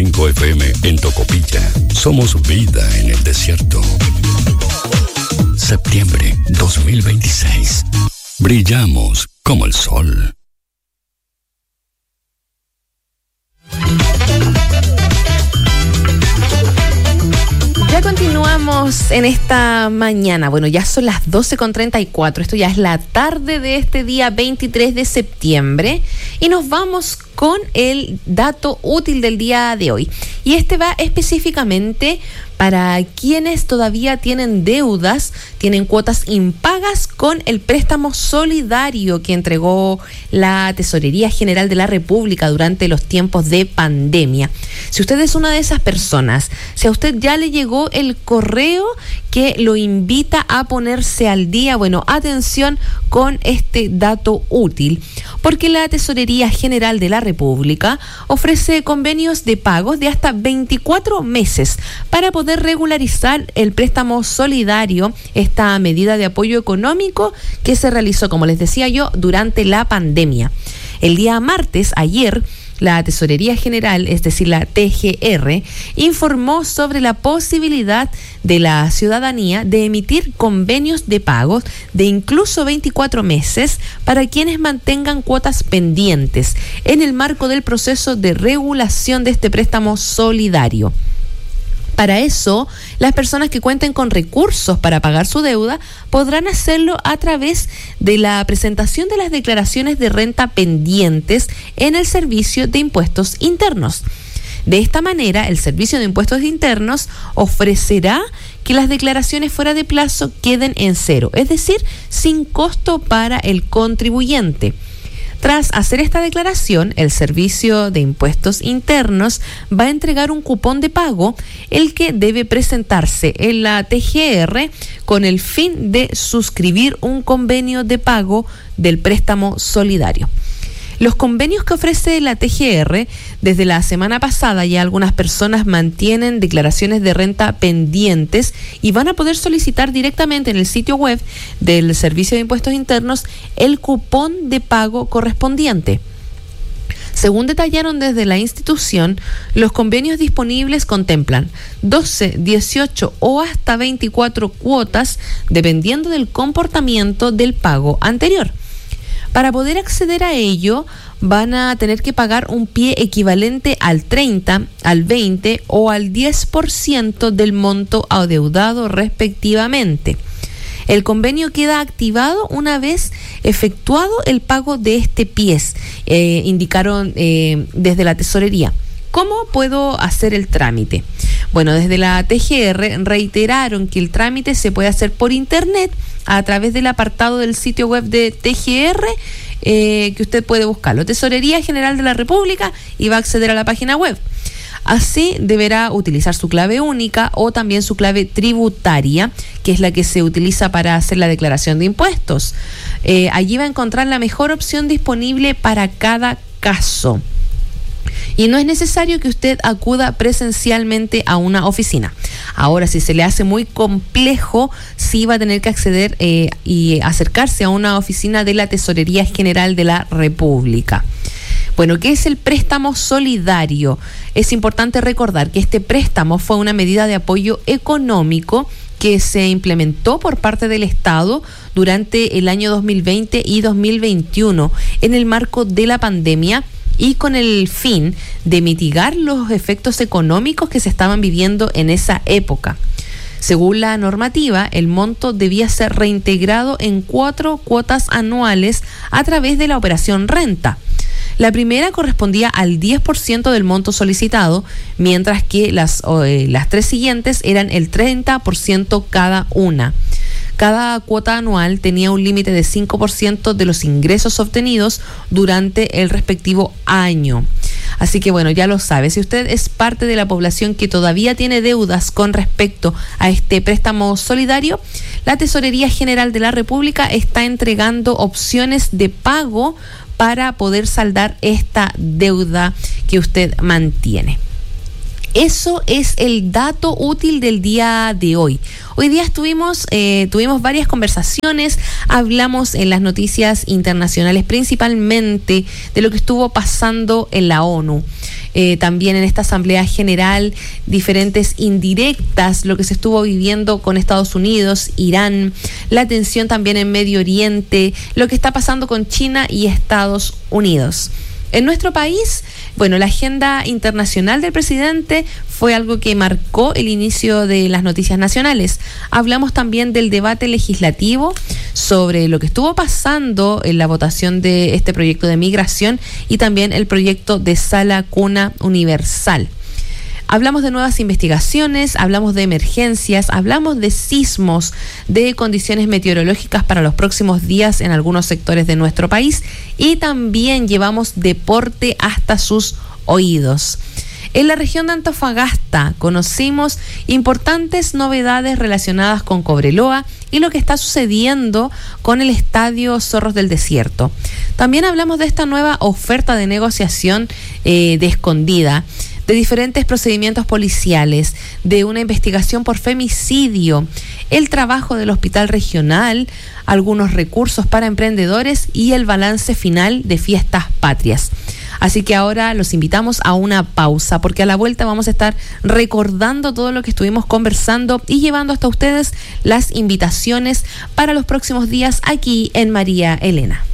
100.5 FM en Tocopilla. Somos vida en el desierto. Septiembre 2026. Brillamos como el sol. Ya continuamos en esta mañana. Bueno, ya son las 12:34. Esto ya es la tarde de este día 23 de septiembre. Y nos vamos con el dato útil del día de hoy. Y este va específicamente para quienes todavía tienen deudas, tienen cuotas impagas con el préstamo solidario que entregó la Tesorería General de la República durante los tiempos de pandemia. Si usted es una de esas personas, si a usted ya le llegó el correo que lo invita a ponerse al día, bueno, atención con este dato útil, porque la Tesorería General de la República ofrece convenios de pagos de hasta 24 meses para poder regularizar el préstamo solidario, esta medida de apoyo económico que se realizó, como les decía yo, durante la pandemia. El día martes, ayer, la Tesorería General, es decir, la TGR, informó sobre la posibilidad de la ciudadanía de emitir convenios de pagos de incluso 24 meses para quienes mantengan cuotas pendientes en el marco del proceso de regulación de este préstamo solidario. Para eso, las personas que cuenten con recursos para pagar su deuda podrán hacerlo a través de la presentación de las declaraciones de renta pendientes en el Servicio de Impuestos Internos. De esta manera, el Servicio de Impuestos Internos ofrecerá que las declaraciones fuera de plazo queden en cero, es decir, sin costo para el contribuyente. Tras hacer esta declaración, el Servicio de Impuestos Internos va a entregar un cupón de pago, el que debe presentarse en la TGR con el fin de suscribir un convenio de pago del préstamo solidario. Los convenios que ofrece la TGR, desde la semana pasada ya algunas personas mantienen declaraciones de renta pendientes y van a poder solicitar directamente en el sitio web del Servicio de Impuestos Internos el cupón de pago correspondiente. Según detallaron desde la institución, los convenios disponibles contemplan 12, 18 o hasta 24 cuotas, dependiendo del comportamiento del pago anterior. Para poder acceder a ello, van a tener que pagar un pie equivalente al 30, al 20 o al 10% del monto adeudado respectivamente. El convenio queda activado una vez efectuado el pago de este pie, indicaron desde la tesorería. ¿Cómo puedo hacer el trámite? Bueno, desde la TGR reiteraron que el trámite se puede hacer por internet a través del apartado del sitio web de TGR, que usted puede buscarlo, Tesorería General de la República, y va a acceder a la página web. Así deberá utilizar su clave única o también su clave tributaria, que es la que se utiliza para hacer la declaración de impuestos. Allí va a encontrar la mejor opción disponible para cada caso. Y no es necesario que usted acuda presencialmente a una oficina. Ahora, si se le hace muy complejo, sí va a tener que acceder y acercarse a una oficina de la Tesorería General de la República. Bueno, ¿qué es el préstamo solidario? Es importante recordar que este préstamo fue una medida de apoyo económico que se implementó por parte del Estado durante el año 2020 y 2021 en el marco de la pandemia, y con el fin de mitigar los efectos económicos que se estaban viviendo en esa época. Según la normativa, el monto debía ser reintegrado en 4 cuotas anuales a través de la operación renta. La primera correspondía al 10% del monto solicitado, mientras que las 3 siguientes eran el 30% cada una. Cada cuota anual tenía un límite de 5% de los ingresos obtenidos durante el respectivo año. Así que bueno, ya lo sabe, si usted es parte de la población que todavía tiene deudas con respecto a este préstamo solidario, la Tesorería General de la República está entregando opciones de pago para poder saldar esta deuda que usted mantiene. Eso es el dato útil del día de hoy. Hoy día tuvimos varias conversaciones, hablamos en las noticias internacionales principalmente de lo que estuvo pasando en la ONU. También en esta Asamblea General, diferentes indirectas, lo que se estuvo viviendo con Estados Unidos, Irán, la tensión también en Medio Oriente, lo que está pasando con China y Estados Unidos. En nuestro país, bueno, la agenda internacional del presidente fue algo que marcó el inicio de las noticias nacionales. Hablamos también del debate legislativo sobre lo que estuvo pasando en la votación de este proyecto de migración y también el proyecto de sala cuna universal. Hablamos de nuevas investigaciones, hablamos de emergencias, hablamos de sismos, de condiciones meteorológicas para los próximos días en algunos sectores de nuestro país y también llevamos deporte hasta sus oídos. En la región de Antofagasta conocimos importantes novedades relacionadas con Cobreloa y lo que está sucediendo con el Estadio Zorros del Desierto. También hablamos de esta nueva oferta de negociación de Escondida, de diferentes procedimientos policiales, de una investigación por femicidio, el trabajo del hospital regional, algunos recursos para emprendedores y el balance final de Fiestas Patrias. Así que ahora los invitamos a una pausa, porque a la vuelta vamos a estar recordando todo lo que estuvimos conversando y llevando hasta ustedes las invitaciones para los próximos días aquí en María Elena.